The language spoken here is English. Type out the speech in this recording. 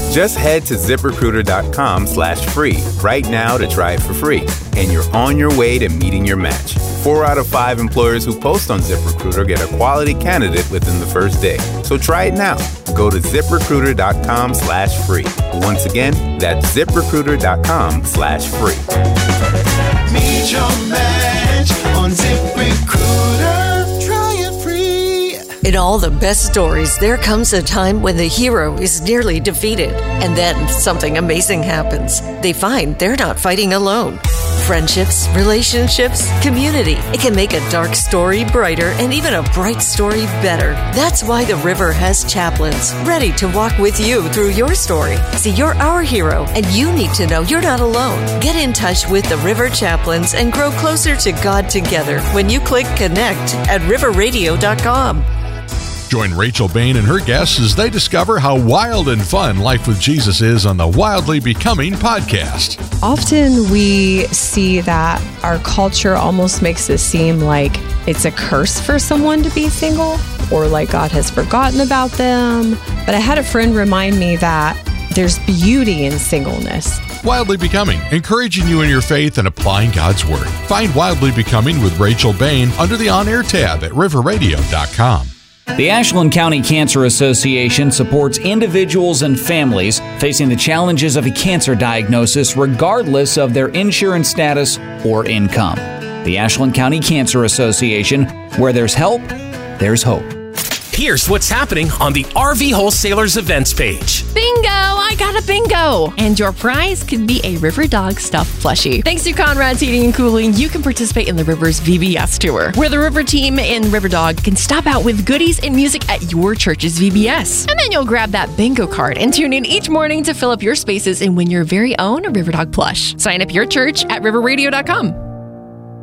Just head to ZipRecruiter.com/free right now to try it for free. And you're on your way to meeting your match. 4 out of 5 employers who post on ZipRecruiter get a quality candidate within the first day. So try it now. Go to ZipRecruiter.com/free. Once again, that's ZipRecruiter.com/free. Meet your match on ZipRecruiter. Try it free. In all the best stories, there comes a time when the hero is nearly defeated. And then something amazing happens. They find they're not fighting alone. Friendships, relationships, community. It can make a dark story brighter and even a bright story better. That's why the River has chaplains ready to walk with you through your story. See, you're our hero, and you need to know you're not alone. Get in touch with the River Chaplains and grow closer to God together when you click connect at riverradio.com. Join Rachel Bain and her guests as they discover how wild and fun life with Jesus is on the Wildly Becoming podcast. Often we see that our culture almost makes it seem like it's a curse for someone to be single or like God has forgotten about them. But I had a friend remind me that there's beauty in singleness. Wildly Becoming, encouraging you in your faith and applying God's Word. Find Wildly Becoming with Rachel Bain under the on-air tab at riverradio.com. The Ashland County Cancer Association supports individuals and families facing the challenges of a cancer diagnosis regardless of their insurance status or income. The Ashland County Cancer Association, where there's help, there's hope. Here's what's happening on the RV Wholesalers events page. Bingo! I got a bingo! And your prize could be a River Dog stuffed plushie. Thanks to Conrad's Heating and Cooling, you can participate in the River's VBS tour, where the River team and River Dog can stop out with goodies and music at your church's VBS. And then you'll grab that bingo card and tune in each morning to fill up your spaces and win your very own River Dog plush. Sign up your church at riverradio.com.